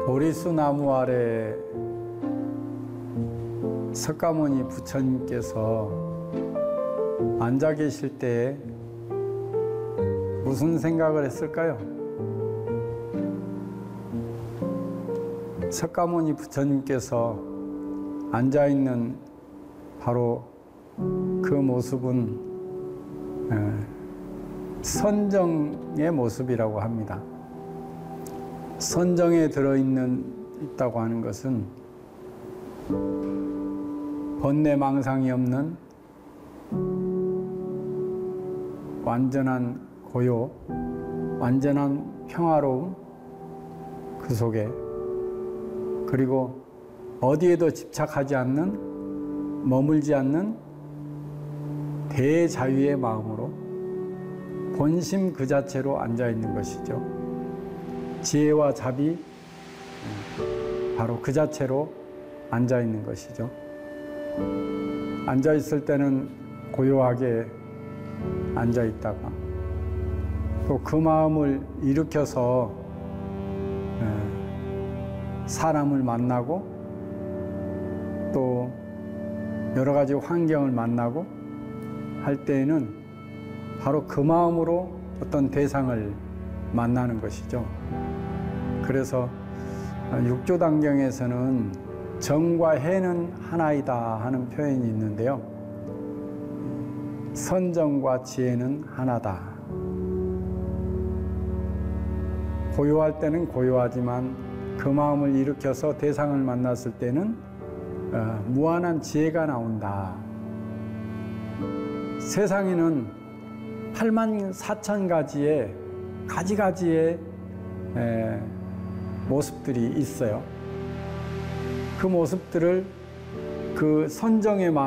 보리수 나무 아래 석가모니 부처님께서 앉아 계실 때에 무슨 생각을 했을까요? 석가모니 부처님께서 앉아 있는 바로 그 모습은 선정의 모습이라고 합니다. 선정에 있다고 하는 것은 번뇌망상이 없는 완전한 고요, 완전한 평화로움 그 속에, 그리고 어디에도 집착하지 않는, 머물지 않는 대자유의 마음으로 본심 그 자체로 앉아 있는 것이죠. 지혜와 자비 바로 그 자체로 앉아 있는 것이죠. 앉아 있을 때는 고요하게 앉아 있다가 또 그 마음을 일으켜서 사람을 만나고 또 여러 가지 환경을 만나고 할 때에는 바로 그 마음으로 어떤 대상을 만나는 것이죠. 그래서 육조단경에서는 정과 해는 하나이다 하는 표현이 있는데요. 선정과 지혜는 하나다. 고요할 때는 고요하지만 그 마음을 일으켜서 대상을 만났을 때는 무한한 지혜가 나온다. 세상에는 84,000가지의 가지가지의 모습들이 있어요. 그 모습들을 그 선정의 마음